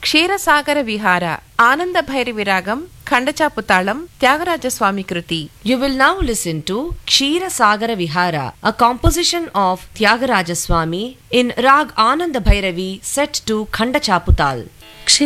క్షీరసాగర విహార ఆనంద భైరవి రాగం ఖండచాపు తాళం త్యాగరాజస్వామి కృతి. You will now listen to Kshira Sagara Vihara, a composition of Tyagaraja Swami in Rag Ananda Bhairavi set to Khandachaputal.